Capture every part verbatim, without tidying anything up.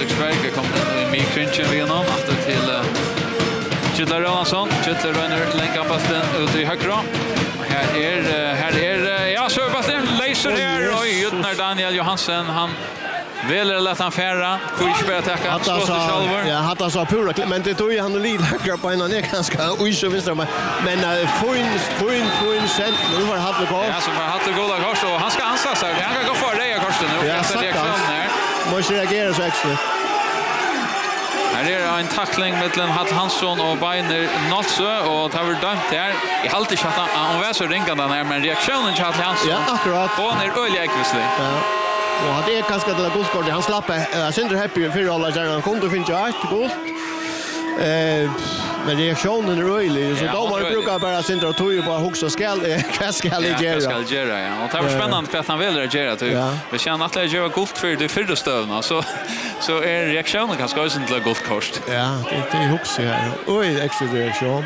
Fredriksberg. Vi kommer in i Mikrinchen vid honom. Efter till Gyttler Ronansson. Gyttler rönner länka bollen ut i högra. Här är här är ja så bollen läser här och Gyttler Daniel Johansen han Veler lät han färra, kursbetattacka, skottet själv. Ja, hade så pura, men det tog ju han lite högre på en annan ganska oj så visst men men fin fin fin sent nu har haft det kvar. Ja, så har haft det goda kors och han ska ansa sig. Han kan gå för det korset nu. Ja, så reaktionen där. Måste reagera så extra. Här är en tackling mellan Hatt Hansson och Beiner Nolsö och tar väl dömt där. I alltid chatta han var så ringande där men reaktionen till Hatt Hansson. Ja, akkurat. Och när öliga ekvislig. Ja. Och hade är ganska till godskort han slapp uh, Sindre happy för alla där han kunde finna ett gott. Eh men reaktionen är ölig så då man brukar bara Sindre och tog ju bara huxa skall vad ska det göra. Ska göra ja. Och det var spännande att han vill reagera till. Vi känner att det gör gott för det för stövna så så är reaktionen ganska också till godskort. Ja, det det huxa här. Oj, extra reaktion.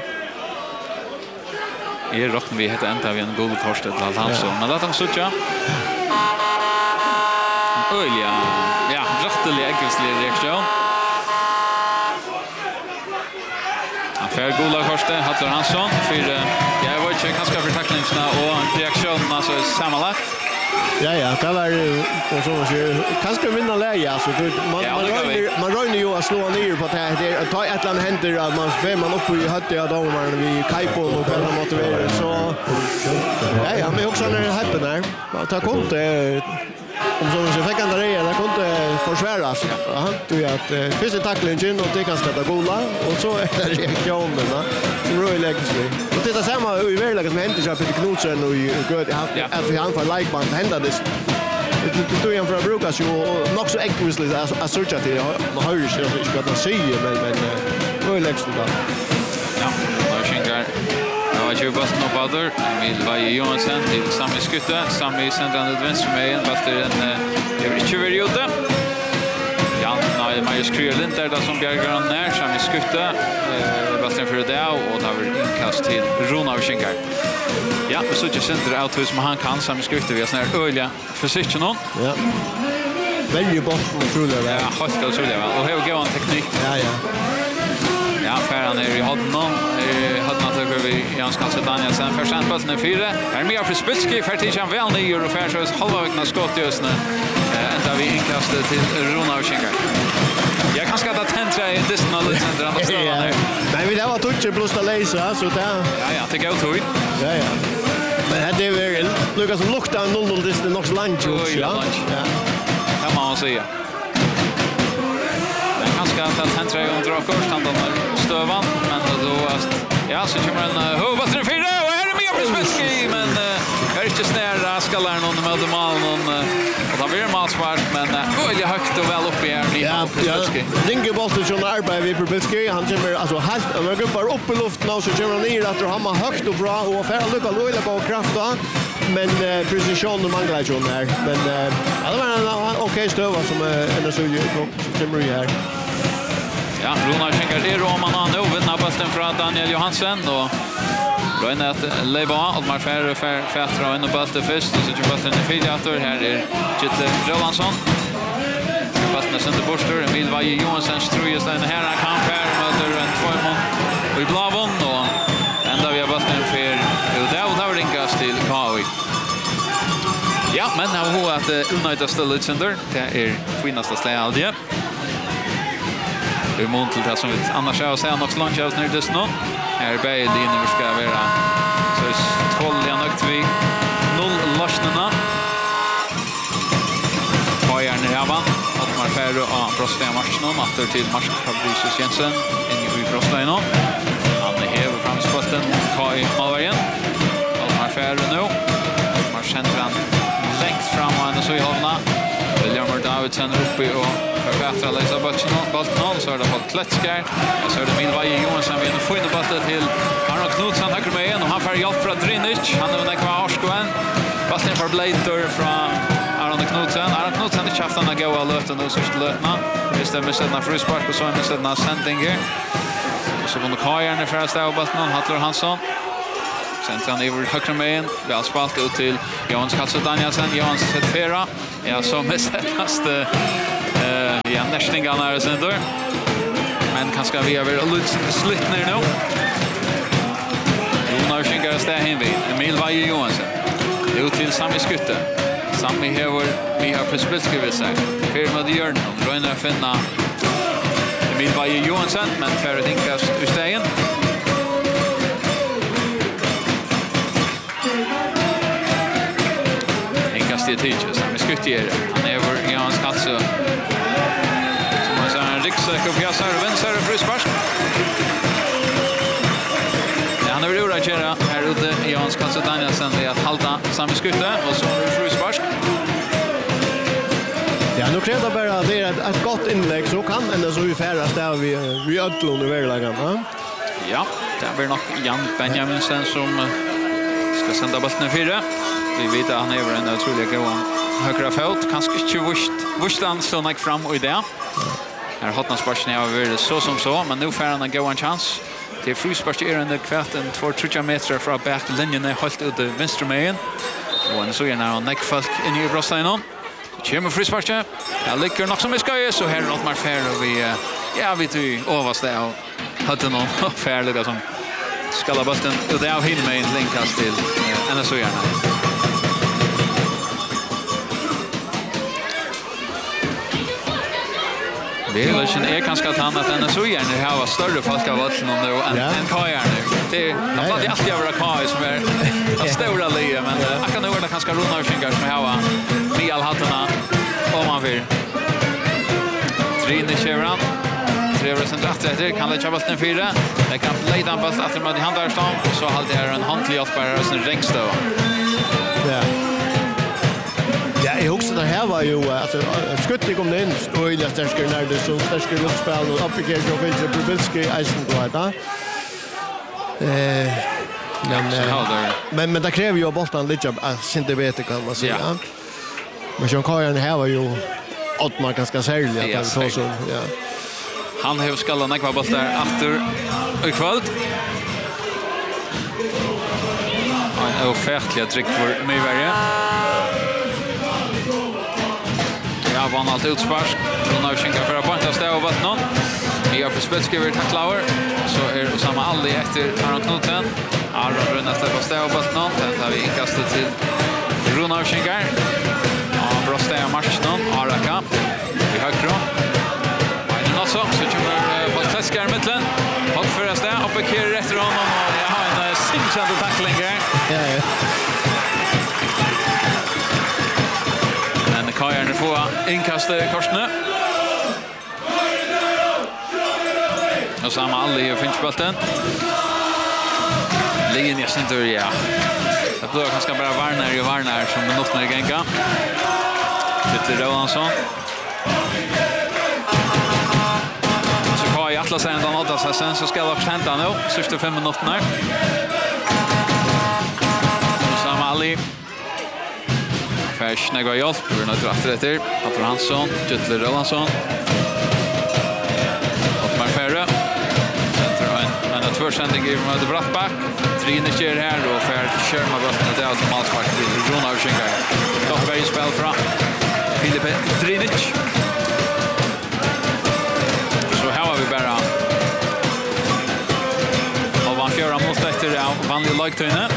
Är rock vi heter inte av en godkort till Hansson men det han söker. Öliga. Ja, rättelig ekvislig reaktion. Han får goda korset, Hattler Hansson. För jag var inte ganska för tacklingarna och reaktionerna så sammanlagt. Ja, ja, det var och så så kanske vinna läge alltså. Man ja, man rör man rör ju att slå ner på att det ta ett land händer att man spär man upp i hade jag då man vi Kaipo och på något motiverar så. Ja, ja, men också när det händer där. Man tar kont om så så fick han där det kunde försväras. Ja, du att första tacklingen och det kan skapa gola och så är det reaktionen va. Så Roy Legacy. Och det är samma i verkligheten som hände så på Knutsen och good att vi han för like band hända det. Det tog han för att bruka så nog så accurately as search att det man hör ju så jag ska se men men Roy Legacy då. Ja, och Schinker och jag bara snabbt där. Vill vara Johansson till Sami Skutte. Sami sänder den vänster med en fast en jag vill inte vara ute. Ja, nej, Marius Krylund där då som Bjärgran när Sami Skutte. Eh, Bastian för det och där vill inkast till Rona Schinker. Ja, så just center out hos han kan Sami Skutte vi har snär öliga försiktigt någon. Ja. Väldigt bra tror jag. Ja, har ska så det och här går en teknik. Ja, ja. Ja, färran är i Hodnon. I Hodnon tycker vi Jans Kanse Danielsen. Först en bollen är fyra. Här är mer för Spilski. Färtigen väl nio och färd så är halva veckan skott just nu. Ända vi inkastet till Rona och Schinker. Jag kan skatta tentra i distan och centra och ställa där. Nej, det var touch plus att läsa så där. Ja, ja, det går tog. Ja, ja. Men det är väl Lucas som luktar noll noll distan nog lunch. Ja. Ja. Kan man säga. Ganska att han tror jag drar kort han då stövan men då ja så kommer en hova till fyra och här är mer på Spilski men är inte snära skallar någon med dem någon och då blir det matchvart men väldigt högt och väl upp i här ja Spilski. Ringe bollen från arbetet vid Spilski han kommer alltså helt man går bara upp i luften och så kommer han ner att han har högt och bra och färd lucka löjla på kraft då men eh, precision och manglar ju där men eh, ja det var en okej okay stöva som eh, ändå så ju kommer ju här. Ja, Rona Schinker är Roman han nu vinner bollen från Daniel Johansen och då är det Leba och man färre för fätra och en bollen först och så kör bollen i filiator här är Gyttler Rolandsson. Bollen sänder bort en vill vara Johanssons trojes den här kan här möter en två mål och i blavon och ända vi har bollen för och där och där ringas till Kawi. Ja, men han har att United ställer center det är finaste slaget ja. Det måste det som vi annars har sett något lunch out när det snö. Här bäj linjen vi ska vara. Så tolv jag nökt vi noll lossnarna. Pajar ner Javan. Att man färre och Broslein matchen om åter till match Fabricius Jensen in i Broslein nu. Han är häver fram spotten Kai Malvargen. Att man färre nu. Man känner han längst fram och så i hållna. William Davidsen uppe och förbättra Lisa Bolton så är det fått Kletskär och så är det Milvaj Johansson vi får in bollen till Aron Knutsen här med en och han får hjälp från Drinic han är väl kvar Arskoen bollen för Blader från Aron Knutsen Aron Knutsen är chaftan att gå all ut och så skulle lötna visst det med sätta frispark och så med sätta sending här och så kommer Kajan för att ställa bollen Hattler Hansson sen han över högra med en väl spalt ut till Jans Kanse Danielsen Jans sätter fera ja så med sättaste eh Ja, nästan nära center. Men kanske vi har väl lite slitt ner nu. Jonas skickar stä hem vid Emil Vaje Johansson. Det ut till Sami Skutte. Sami här vi har Prespelski vid sig. För med Jörn och Röna finna Emil Vaje Johansson men för att inkast ur stegen. Inkast i tidigt. Sami Skutte han är över Jans Katse. Rikssäker på Jassar och vänster frispark. Ja, han har väl gjort det här ute i Jans Katse Danielsen det att halta Sami Skutte och så är det frispark. Ja, nu kräver bara det är ett, ett gott inlägg så kan ändå så ungefär där vi vi ödlon i världen, va? Ja, det blir nog Jan Benjaminsen som ska sända bollen fyra. Vi vet att han är en otroligt god högra fot, kanske inte vurst vurstan så näck fram och idé. Här hotnas sparsen har varit så som så, men nu får han en god chans. Det är frispark är under kvarten två till tre meter från backlinjen är helt ut i vänster mejen. Och en så är när näck folk in i bröstlinjen. Kommer frispark. Jag ligger nog som vi ska göra så här något mer fair och vi ja vi till överste och hade någon färliga som skalla bollen ut av hin med en linkast till en så gärna. Det är kanske att han att den är så gärna har större folk av vatten om det än en kajar nu. Det är alltid alltid över kaj som är att stora lia men jag kan nog det kanske runda och skänka som har med all hattarna om man vill. Trine Chevron. Tre procent efter kan lägga bollen fyra. Det kan leda en boll efter med handarstam och så håller det en handlig spelare som Ringstö. Ja. Ja, jag också det här var ju alltså Skutte kom in och i nästa skär när det så stärker uppspel och application of Vilja Probilski Eisen då där. Eh men men men det kräver ju bollen lite att synte vet kan man säga. Men Jean Kajan här var ju att man ganska särskilt att så så ja. Han har skallat några bollar efter i kväll. En ofärtlig trick för mig varje. Ja, vann allt utspark. Ronald Schenker för att banta stäv och vattnet. Vi har Prespelski över tacklar. Så är det samma Alli efter Aron Knuten. Aron runnar stäv och stäv och vattnet. Den tar vi inkastet till Ronald Schenker. Ja, bra stäv och matchen. Araka. Vi högre. Men också så kommer Valtleska i mitten. Och för att stäv och Bekir efter honom. Jag har en simsande tackling här. Ja, ja. Kajarne får inkast i korsene. Och samma Alli och Finchbolten. Linjen inte ja. Det blir kanske bara Warner och Warner som något när det gänga. Lite Rohansson. Så Kaj Atlas ända nådda sig sen så ska det också hämta nu. Sista fem minuterna. Och samma Alli. Färs Negva Hjalt, vi är nöjda efter det. Pator Hansson, Gytler Rohansson. Ottmar Färre. En av tvåsändning i Möde Brattback. Trine kör här och Färre kör med Brattback. Det är alltså Malsback till Jon Aurshingar. Dockberg spel från Filipe Trinic. Så här har vi bara och vann fjärra mot efter vanlig lagtröjne.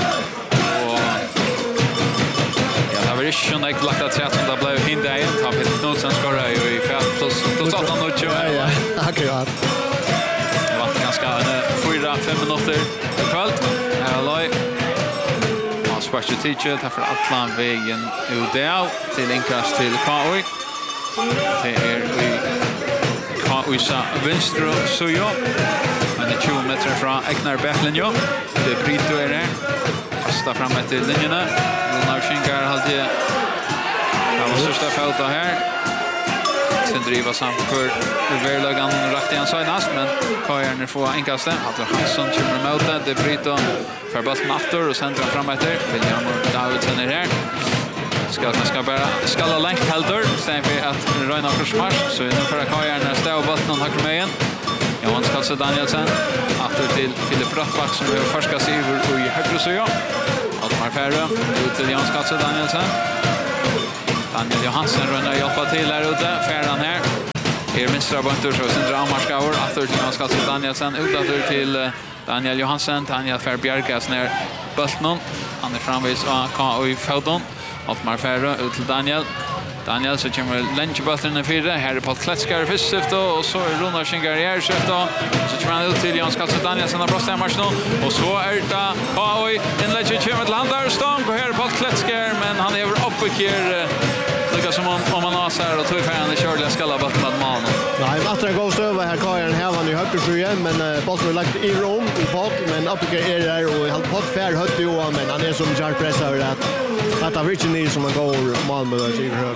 Det är inte jag lagt att säga att det blev hinda igen. Han Peter Knudsen skorrar ju i fält plus åtta minuter. Ja, ja. Akkurat. Det var ganska fyra fem minuter i kväll. Här är Loj. Han sparkar teacher. Här för Atlan vägen ut där. Till inkast till K O I. Det är i K O I's vänster Sujo. Men det är tjugo meter från Egnar backlinjen. Det är Brito är det. Kasta fram efter linjerna. Gunnar Skinkar hade han var största fältet här. Sen driva samt för överlagan rakt igen senast men Kajarne får inkastet. Atler Hansson kommer mot det. Det Brito för bollen efter och sen drar fram efter. William Davidsen är här. Ska ska bara skalla längt helter. Sen för att Röna Korsmars så nu för Kajarne stäv bollen och hackar med igen. Johan Skatse Danielsen efter till Filip Brattback som behöver förska sig över i högre så Ottmar Färre ut till Johan Skatse Danielsen. Daniel Johansson rundar hjälpa till här ute. Färran här. Här minstra bunter så sen drar Marskauer åter till Jonas Karlsson Danielsen ut till Daniel Johansen. Daniel Fer Bjergas ner bulten. Han är framvis och i foton. Altmar Ferro ut till Daniel. Daniel så kommer länge bulten i fyra. Här är Paul Kletskar först syfte och så är Runar Schingar i syfte. Så kommer han ut till Jonas Karlsson Danielsen och bröstar matchen och så är det oj inlägg kommer till Handlar Stång och här är Paul Kletskar men han är uppe här. Lika som om, om man har så här och tog färgen i körliga skalla bort med man. Nej, att det går över här Kajan här var nu högt för igen men uh, bollen är lagt i rom i pot men Appike är där och helt pot fär hött ju men han är som jar press över att att av Richard Neil som går Malmö där i hör.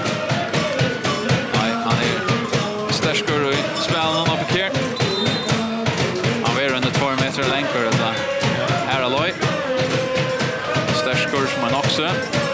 Nej, han är stärskor i spelen Appike. Han är under två meter längre där. Här Aloy. Stärskor som han också.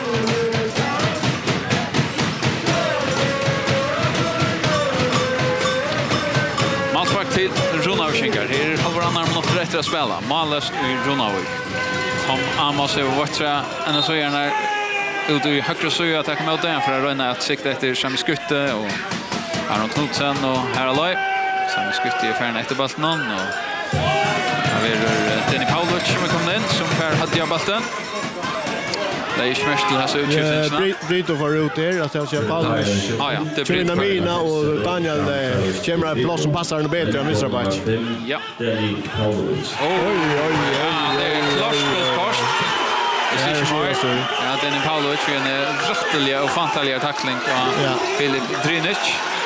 Till Runavskingar. Här är halvarannar minut rätt att spela. Malöst i Runavik. Tom Amos är bortra. Ännu så gärna ut i högre söja att jag kommer ut igen för att röna att sikta efter Sami Skutte och Aron Knudsen och Heraloj. Sami Skutte är färdig efter bulten och här är Denny Paulovic som är kommit in som färd hade jag bulten. Det är ju mest till här så utskiftningarna. Brito får ut där, att jag ser Paulovic. Ja, ja, det är Brito. Mina och Daniel kommer att plats som passar en bättre än Mr. Batch. Ja. Oj, oj, oj. Ja, det är klart skuldkors. Det är inte mer. Ja, Denny Paulovic är en rättelig och fantalig tackling på Filip Drinic.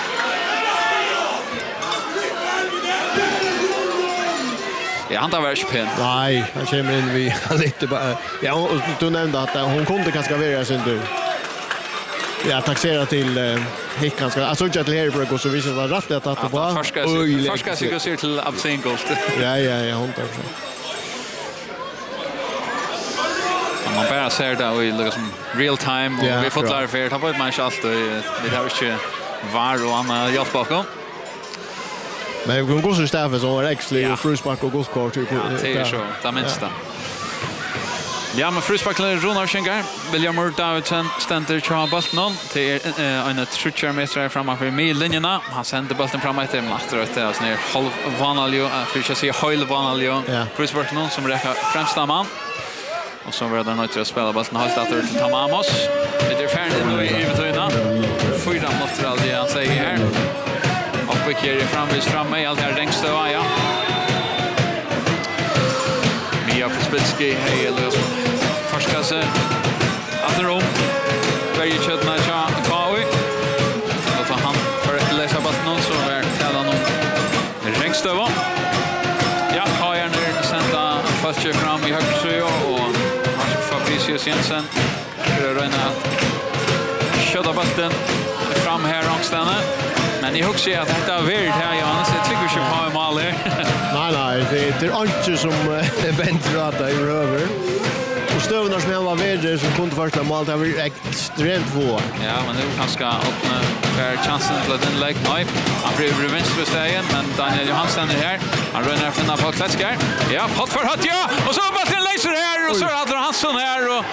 Ja, han tar värst pen. Nej, han kommer in vid lite bara. Ja, och du nämnde att hon kunde kanske vara sin tur. Ja, taxera till uh, Hick ganska. Alltså jag till här för att så visst var rätt att att bara. Förska förska sig går till Absingost. Ja, ja, ja, hon tar så. Man bara ser det och liksom real time och vi får lära för det har varit man allt det har inte var och andra hjälp bakom. Men vi går så stäffe som var Exley och Fruspark och Goldkort. Ja, det är så. Det minsta. Ja, men Fruspark är Runar Schingar. William Murd Davidsen ständer till bulten till en trutchermästare framför millinjerna. Han sänder bulten fram efter en efter det är sån halv vanaljo, för att säga halv vanaljo. Fruspark någon som räcker främsta man. Och så var det nöjt att spela bulten halvt efter till Tom Amos. Det är färdigt nu i betyna. Fyra minuter aldrig han säger här. Och vi är framvis framme i allt här längst och ja. Mia Pspilski är första sig. Att rom. Väljer köttna cha Kawi. Då tar han för att läsa bollen så är tävlan om längst över. Ja, har jag nu sända först fram i högre sjö och Fabricius Jensen för att köra bollen fram här långstående. Men jag hoppas att detta är värt här, Johannes. Jag tycker vi ska ha en mål här. Nej, nej. Det är inte som Bent Rata i röver. Och stövnar som han var värre som kunde första mål, det var extremt få. Ja, men nu kanske öppna för chansen till att inlägg. Nej, han blir över vänster stegen, men Daniel Johansson är här. Han rönnar från på Kletskar. Ja, hot för hot, ja! Och så bara till laser här, och så hade Hansson här. Och...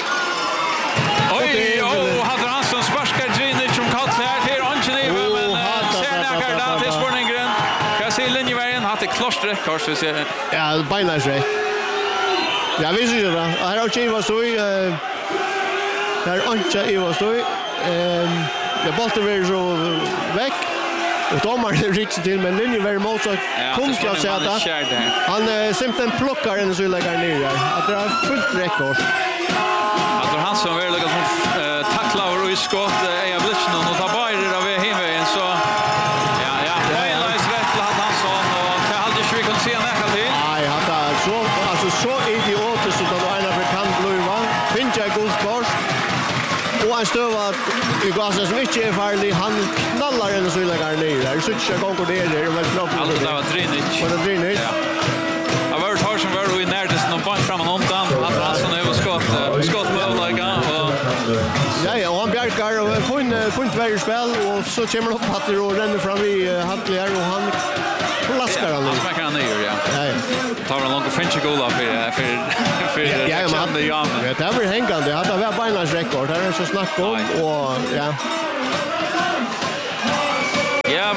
Oj, oh, hade Hansson sparskar Drinic som kallt här till Angeneva, men ser näkar där till Sporningen. Kan jag se linjevägen, hade klart rätt kors, vi ser. Ja, beinleis rätt. Ja, vi ser det. Här har Chiva stoj. Här Ancha Eva stoj. Ehm, det bollen är så väck. Och domaren är riktigt till men linjen var motsatt. Kunst jag säga att han simpelthen plockar en så lägger ner. Att det är fullt rekord. Att han som väl liksom tacklar och skott är jag blitchen och tar bara av hemvägen så ja ja. Det är rätt att han så och jag hade ju kunnat se näka till. Nej, han tar så alltså så idiotiskt så då en afrikan blåa. Finns jag god kors. Och han stövar att vi går så mycket är farlig han knallar en så lägger ner. Det är så jag går det där och väl klart. Alltså det var Drinic. Var det Drinic? Ja. Jag var tar som var i närheten och bara fram och undan. Att han så nu skott skott med lägga och ja ja, och han bjärkar och får en får inte värre spel och så kommer upp hatter och ränner fram i Hantley här och han plaskar han. Han smäcker han ner, ja. Ja. Tar en lång finch goal up för för för ja, ja, men ja. Det har varit hängande. Det hade varit beinleis rekord. Det är så snack om och ja. Ja, vi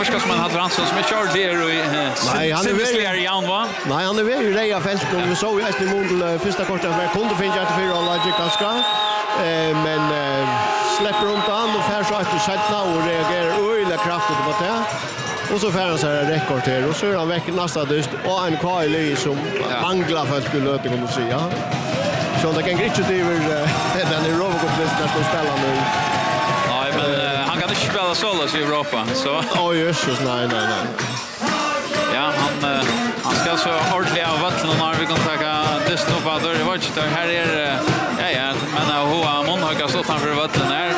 Marskos man hade Hansson som är kört där i Nej, han är väl i Jan va? Nej, han är väl i Reja fält och vi såg ju att mål första kortet för kunde finna att för alla ganska eh men eh, släpper runt han och fär så att du sätter och reagerar öliga kraftigt på det. Och så fär han så här rekord här och så är han väck nästa dyst och en Kyle som ja. manglar för att skulle löta kan du säga. Så det kan gritcha det över den i Robocop-listen där står spelande. Nej, men uh, han kan inte spela solos i Europa så. Åh oh, Jesus, nej nej nej. Ja, han uh, han ska så ordentligt av vatten när vi kan ta dyst upp att det var inte här är ja ja, men Hoa Mon har stått framför vatten här.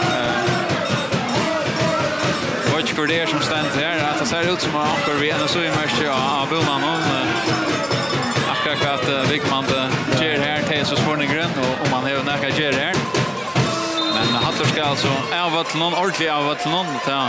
Watch för det som ständ här att det ser ut som att vi ändå så i match ja, Bulman akkurat att Wigman ger här till så spårningen och om man har näka ger här. Men Hatter ska alltså av att någon ordentligt av att någon ta.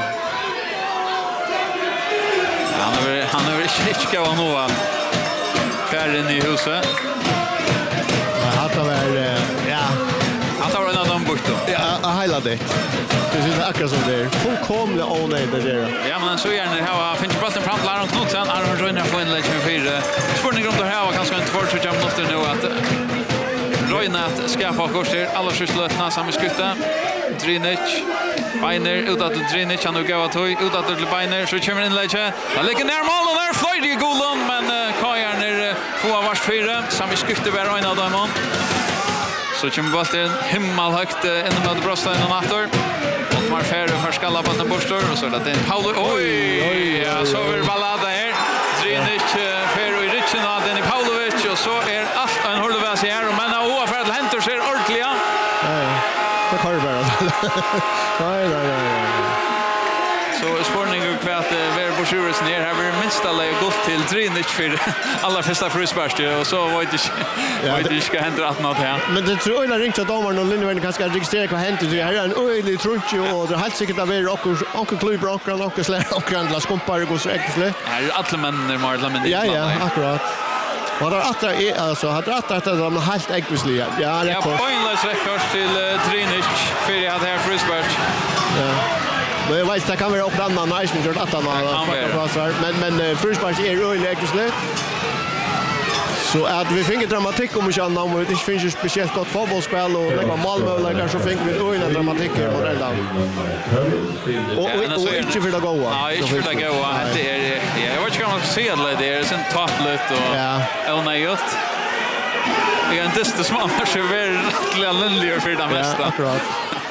Han är han är inte ska vara Noah. Kärren i huset. Hatter väl ja. Hatter var en av dem bort då. Ja, hela det. Det ser akkurat som det är. Fullkomligt onödigt det där. Ja, men så gärna det här finns bollen fram till Aron Knutsen. Aron Röjner får en lägg med fyra. Spårning runt det här var kanske inte för att jag måste nu att Röjner att skapa och korser alla skyslötna samma skutta. Drinic, Beiner, utåt till Drinic, han nu går att höj, utåt till Beiner, så kommer in lägg. Han lägger ner mål och där flyger ju golen, men Kajan är få av vars fyra. Samma skutta var en av dem. Så kommer bollen himmelhögt in mot Brostein och Nattor. Otmar Ferro har skallat på den borstor och så är det en Paolo. Oj, oj, ja, så är ballada här. Drinic, Ferro i Ritchen och den i Paulovic och så är allt en hållväs här och men Hoa för att Henter ser ordentliga. Nej, det kan ju bara. Nej, nej, nej. Så spårning och kvart ver Borsures ner här blir minsta läge gott till Drinic för alla första frispark och så var det ja, vad det ska hända att något här. Men det tror jag ringt att domaren och Lindvärden kanske registrera vad hänt det här är en ölig trunch och det har helt säkert att vara och och klubb och och slä och andra skumpar går så äckligt. Här är alla män Marla men ja ja akkurat. Vad det att är alltså har det att det är helt äckligt. Ja, ja, det är pointless rekord till Drinic för att här frispark. Ja. Men jag vet, det kan vara upp annan nice med att han har men men frispark är ölig äckligt. Så att vi fick dramatik om jag namn och det finns ju speciellt gott fotbollsspel och det var Malmö kanske fick vi öliga dramatik i modellen. Och och inte för det goda. Ja, inte för det goda. Det är jag vet inte om jag ska se det det är sen topplut och ja. Elnayot. Det är inte så smart så väl rättliga linjer för det mesta. Ja, akkurat.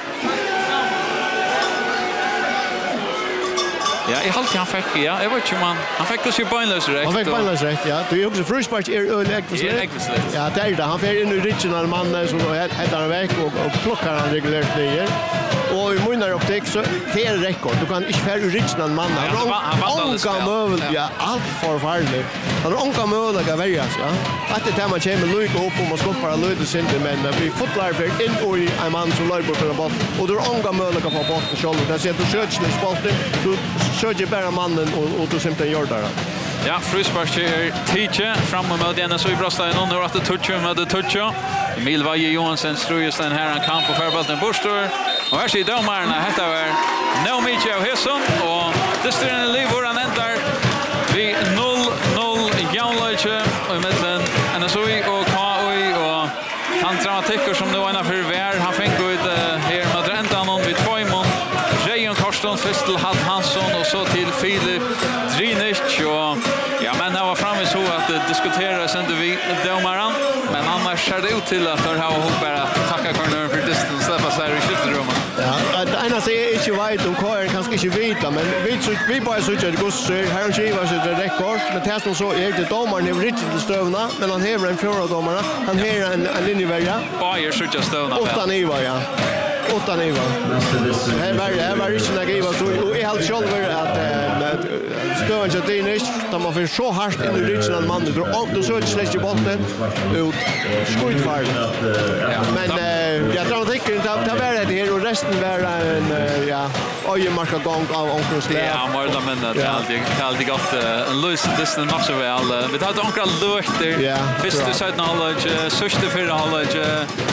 Ja, i halt han fick ja, jag vet inte man. Han fick ju pointless rätt. Han fick pointless rätt, ja. Du är också frispark är öligt. Ja, det är det. Han får in i original man som heter han väck och, och plockar han regulärt ner. Och i munnar optik så det är rekord. Du kan inte för original man. Han har onka möjligt. Ja, allt för farligt. Han har onka möjligt att välja, ja. Att det tema kommer lycka upp om man skapar löde synte men vi fotlar för in i en man som löper på boll och du har onka möjligt att få bollen själv. Det ser du search med bollen. Du söker bara mannen och och du simpelthen gör det. Ja, frispark är Tiche fram mot den så i Brostein och nu att det touchar med det touchar. Emil Vaje Johansson ströjer den här en kamp på förbollen Borstor. Och här ser domarna heter var No Micho Hesson och det står en livor han ändar vi noll noll Jaunlöche och i mitten en så i och K O och han dramatiker som nu ena för vär han fick ut här med räntan någon vid två mån Jejon Karsten Fistel hade Hansson och så till Filip Drinic och ja men det var framme så att det diskuteras inte vi domaren men annars ser det ut till att det här och bara tacka corner för distance släppa sig i skiftrummet. Ja, det ena säger inte vet om Karin kanske inte vita men vi vi bara så att det går så här och skiva så det rekord men det som så är det domaren är riktigt stövna men han häver en fjärde domare han häver en en linjevägga. Bajer så just stövna. Åtta nivå ja. Åtta nivå. Det var det var inte några giva så och är helt själv att stöven till Danish där man får så hårt in i original man då då så släcker bollen ut skjut fart. Men jag tror att det inte ta vara det här och resten var en ja oj marka gång av onkel Slä. Ja, men det men det alltid alltid gott en lös distance match väl. Vi tar onkel Luther. Första sidan halvlek, sista förra halvlek.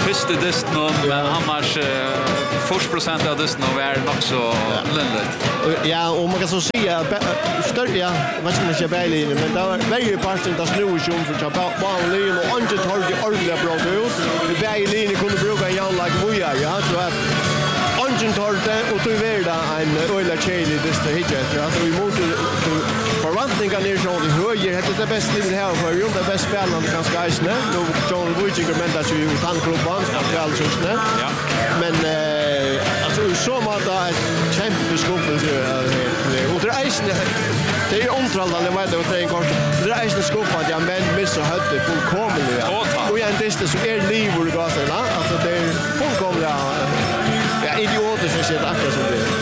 första dysten men annars fyrtio procent av dysten är nog så lindligt. Ja, och man kan så säga större ja, vad ska man säga Berlin men det var väldigt parten där snö som för att Berlin och inte tar det ordentligt bra ut. Berlin kunde bruka en jävla voja ja, så att Ongen tar det och tog värda en öjla tjejlig dyster hittet. Ja, och emot förvantningarna är så höger. Det är det bästa livet här för ju. Det är bäst spelande ganska ägstna. Nu John Wojcicka mentar sig ut handklubban. Ja. Men eh, alltså så man då ett kämpeskuppelse. Och det är ägstna. Det är omtrallande vad det är en kort. Det är ägstna skuppat. Ja, men missar hötte fullkomligt. Och jag är inte så är liv ur gaserna. Alltså det är fullkomligt. Ja, idioter som sitter akkurat som det.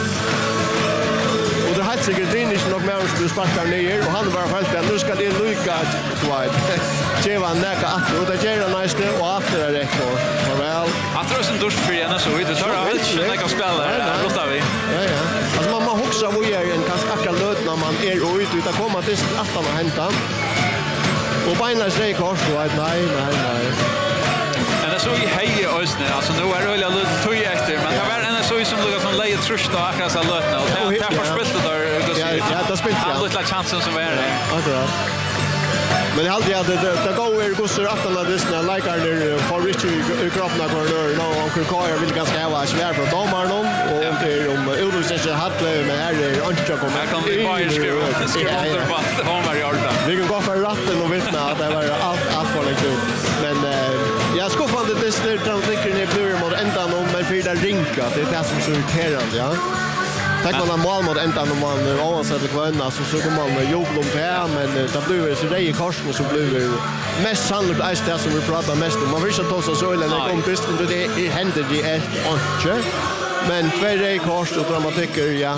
Och det hade säkert Dinish nog mer som du sparkar ner och han var helt att nu ska det lycka att det var näka att och det gör det nice och efter det räcker. Farväl. Att det är en dusch för igen så det tar jag inte näka spela. Låter vi. Ja ja. Alltså man man huxar vad är en kanske akkurat löt när man är ute utan komma till att man hämta. Och beina sig kors då nej nej nej. Men det så i heje ösne alltså nu är det väl lite tog efter men det var en så som lukar som lejer trusch då akkurat så lötna och det har förspilt det där ja ja det spelar ja det lite chansen som är det akkurat men jag hade det det går er gossar att alla dysna likar där för Richie i kroppen kvar där nå onkel Kaja vill ganska ha svär för domar någon och det är om Ulrich hade men här är inte kommer här kan vi bara skriva skriva under på att hon var i ordan vi kan gå för ratten och vittna att det var allt allt för lite men jag skuffande det där de tycker ni blir mot ända någon men för det rinka det är det som är så irriterande ja. Tack man mål mot ända när man oavsett kvinna så så kommer man jobba om det men det blir så det i korsen så blir det mest sannolikt är det som vi pratar mest om. Man vill inte ta så eller det kommer bäst inte det händer det är inte men två rej kors och dramatiker ja.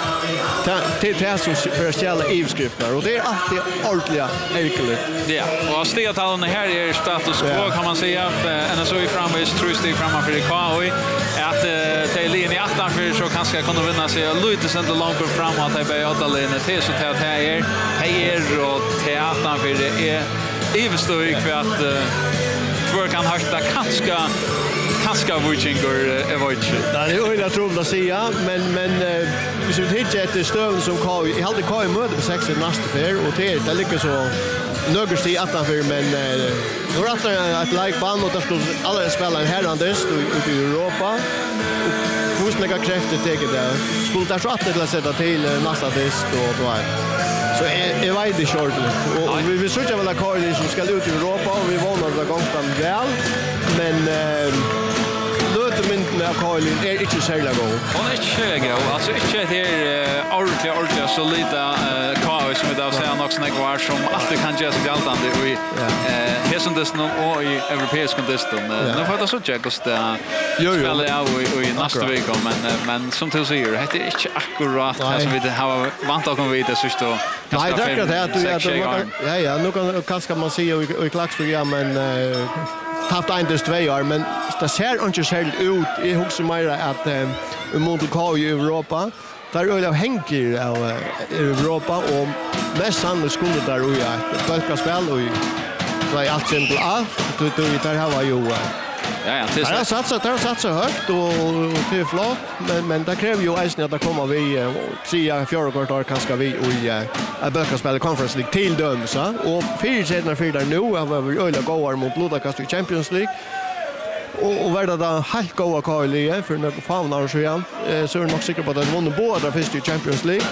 Det är som för att ställa ivskrifter och det är alltid ordentliga äckligt. Ja, och stegtalen här är status quo kan man säga. En så i framvis tror steg framåt för det K O I att till linje åtta för så kanske kunna vinna sig lite sen det långt framåt att det är åtta linje till så att här är här och teatern för det är ivstörig för att för kan harta kanske kanske Wojcicka är vad inte. Det är öliga tråd att säga men men vi skulle hitta ett stöv som K I hade K I möte på sex nästa för och det det ligger så nögers i åtta för men nu är det ett like band och där skulle alla spela en herrandest ute i Europa. Hur snäga krafter tycker det. Skulle det så att det sätta till nästa dest och då är så är är det short och vi vi söker väl K I som ska ut i Europa och vi vånar det gången väl men lötemynden av Kailin är inte särskilt god. Hon är inte särskilt god. Alltså inte det här ordentliga, ordentliga, solida Kailin som idag säger något snägg var som alltid kan göra sig alltande i hesundisten och i europeiska disten. Nu får jag ta så tjecka oss det spelar jag i nästa vecka men som du säger, det är inte akkurat alltså vi har vant att komma vidare så stå nej, det är det att ja, ja, nu kan kanske man se i klacksprogram men haft en till två år men det ser inte särskilt ut i huset mer att um, mot K I i Europa där är det hänger av Europa och mest sannolikt skulle där och ja folk spel och så är allt simpelt allt du du där har ju ja ja det har satsat där satsat högt och det är flott men men det kräver ju även att det kommer vi tre fyra kvartal kanske vi och ett böckaspel Conference League till döm så och fyra sedan för där nu har vi öliga goar mot Ludacas i Champions League och och värda då helt goa Kaili för några faunar så igen så är det nog säker på att de vann båda först i Champions League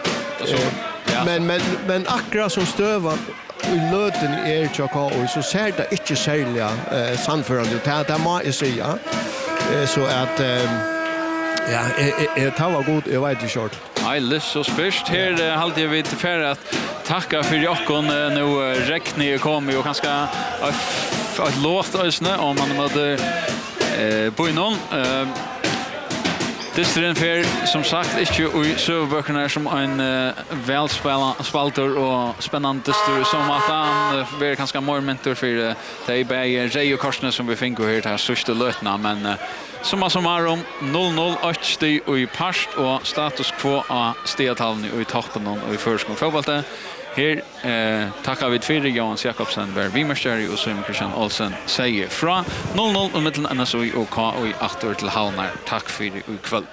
men men men akkurat som stövan i löten är Chaka och så ser det inte sälja eh sannförande det där må jag säga eh, så att eh, ja det tar var god jag vet inte short. Nej, det så spärst här halt jag vid för att tacka för Jakon nu räknar kommer och kanske ett låt ösnä om man hade eh på någon eh Distrin för som sagt inte i sövböckerna som en uh, välspalter och spännande distur som att han uh, blir ganska mer mentor för uh, det är bara Rej och Korsnes som vi finner här till sista lötna men uh, Summa summarum noll noll åtta stig i parst og status quo av stedatallene i toppen og i førskong fotballet. Her eh, tackar vi fyrir Johan Jakobsen, Berg Vimersteri og Simon Christian Olsen sier fra noll noll og mittelen N S O I og K og i aktor til Havnar. Takk fyrir i kveld.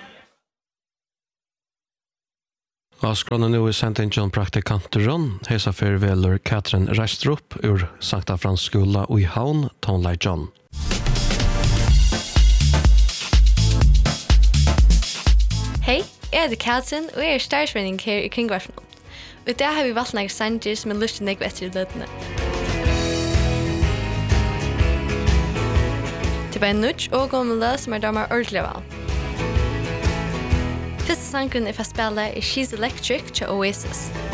Og skråna nu i sendingen praktikanteron, hesa fyrir veler Katrin Reistrup ur Sankta Frans skola og i Havn, Tonlai John. Hei, jeg heter Katrin og jeg er stærsvenning her i Kringvarsen. Og i dag har vi valgt noen sanger som er lyst til nekve etter i løtene. Det er bare en nudge og gommel løs som er damer ordentlig av. Første sangren er for spillet er She's Electric til Oasis.